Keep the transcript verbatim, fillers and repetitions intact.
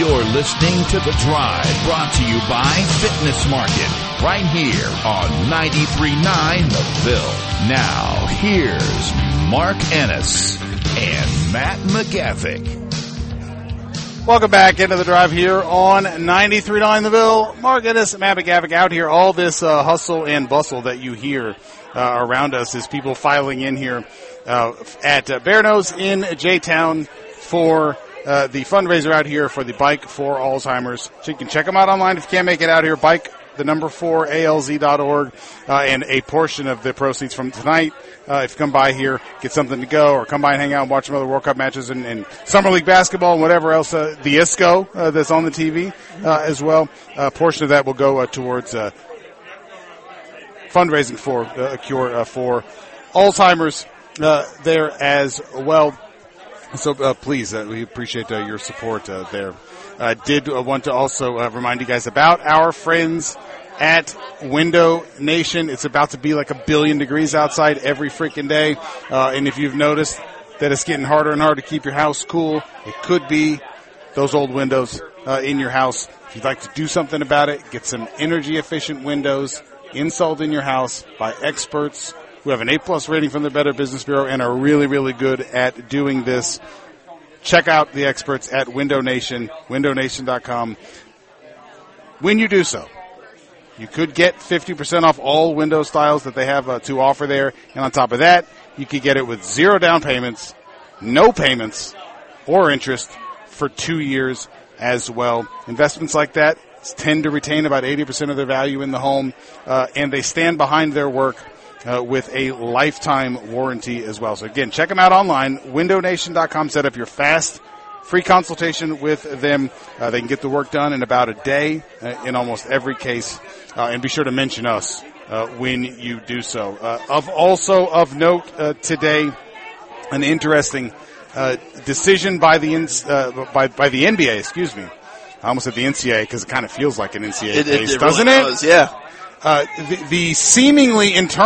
You're listening to The Drive, brought to you by Fitness Market, right here on ninety-three point nine The Ville. Now, here's Mark Ennis and Matt McGavick. Welcome back into The Drive here on ninety-three point nine The Ville. Mark Ennis, Matt McGavick out here. All this uh, hustle and bustle that you hear uh, around us is people filing in here uh, at uh, Bear Nose in J-Town for uh, the fundraiser out here for the Bike for Alzheimer's. So you can check them out online if you can't make it out here. Bike, the number four, A L Z dot org, uh, and a portion of the proceeds from tonight. Uh, if you come by here, get something to go, or come by and hang out and watch some other World Cup matches and, and Summer League basketball and whatever else, uh, the I S C O uh, that's on the T V uh, as well. A uh, portion of that will go uh, towards uh, fundraising for uh, a cure uh, for Alzheimer's uh, there as well. So uh, please, uh, we appreciate uh, your support uh, there. I uh, did uh, want to also uh, remind you guys about our friends at Window Nation. It's about to be like a billion degrees outside every freaking day. Uh, and if you've noticed that it's getting harder and harder to keep your house cool, it could be those old windows uh, in your house. If you'd like to do something about it, get some energy-efficient windows installed in your house by experts who have an A plus rating from the Better Business Bureau and are really, really good at doing this. Check out the experts at Window Nation, window nation dot com. When you do so, you could get fifty percent off all window styles that they have uh, to offer there. And on top of that, you could get it with zero down payments, no payments, or interest for two years as well. Investments like that tend to retain about eighty percent of their value in the home, uh, and they stand behind their work uh, with a lifetime warranty as well. So, again, check them out online, window nation dot com. Set up your fast free consultation with them. Uh, they can get the work done in about a day uh, in almost every case. Uh, and be sure to mention us uh, when you do so. Uh, of also of note uh, today, an interesting uh, decision by the uh, by by the N B A. Excuse me, I almost said the N C A A because it kind of feels like an N C A A it, case, it, it doesn't really it? Does, yeah. Uh, the, the seemingly internal.